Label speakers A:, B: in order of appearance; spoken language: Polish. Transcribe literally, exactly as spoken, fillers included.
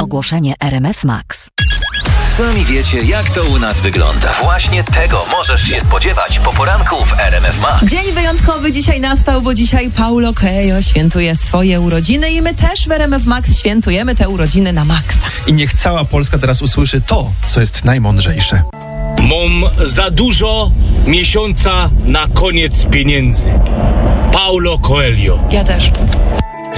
A: Ogłoszenie R M F Max.
B: Sami wiecie, jak to u nas wygląda. Właśnie tego możesz się spodziewać po poranku w R M F Max.
C: Dzień wyjątkowy dzisiaj nastał, bo dzisiaj Paulo Coelho świętuje swoje urodziny i my też w R M F Max świętujemy te urodziny na maksa.
D: I niech cała Polska teraz usłyszy to, co jest najmądrzejsze.
E: Mam za dużo miesiąca na koniec pieniędzy. Paulo Coelho.
C: Ja też.